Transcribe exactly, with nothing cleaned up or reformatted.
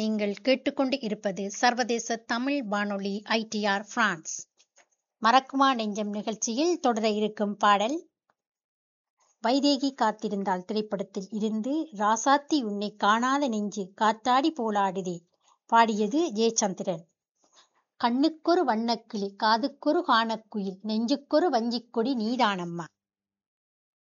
நீங்கள் கேட்டுக்கொண்டு இருப்பது சர்வதேச தமிழ் வானொலி ஐடிஆர் பிரான்ஸ். மறக்குமா நெஞ்சம் நிகழ்ச்சியில் தொடர இருக்கும் பாடல் வைதேகி காத்திருந்தாள் திரைப்படத்தில் இருந்து ராசாத்தி உன்னை காணாத நெஞ்சு காத்தாடி போலாடுதே. பாடியது ஜெயச்சந்திரன். கண்ணுக்கொரு வண்ணக்கிளி காதுக்கொரு கானக்குயில் நெஞ்சுக்கொரு வஞ்சிக்கொடி நீதானம்மா.